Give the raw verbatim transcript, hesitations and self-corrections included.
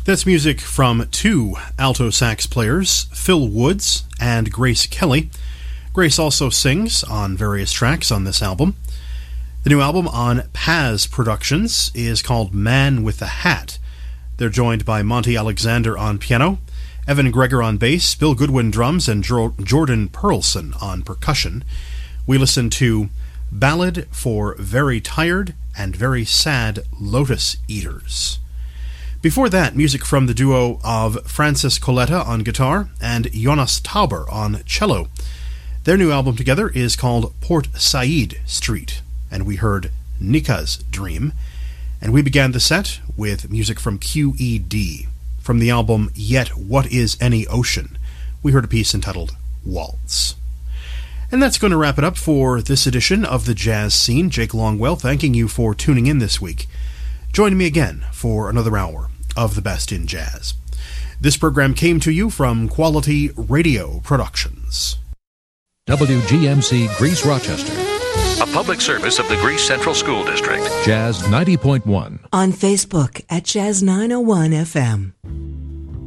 That's music from two alto sax players, Phil Woods and Grace Kelly. Grace also sings on various tracks on this album. The new album on Paz Productions is called Man with the Hat. They're joined by Monty Alexander on piano, Evan Gregor on bass, Bill Goodwin drums, and jo- Jordan Perlson on percussion. We listen to Ballad for Very Tired and Very Sad Lotus Eaters. Before that, music from the duo of Francis Coletta on guitar and Jonas Tauber on cello. Their new album together is called Port Said Street, and we heard Nika's Dream. And we began the set with music from Q E D. From the album Yet What Is Any Ocean, we heard a piece entitled Waltz. And that's going to wrap it up for this edition of The Jazz Scene. Jake Longwell thanking you for tuning in this week. Join me again for another hour of the best in jazz. This program came to you from Quality Radio Productions. W G M C Greece Rochester, a public service of the Greece Central School District. Jazz ninety point one. On Facebook at Jazz nine oh one F M.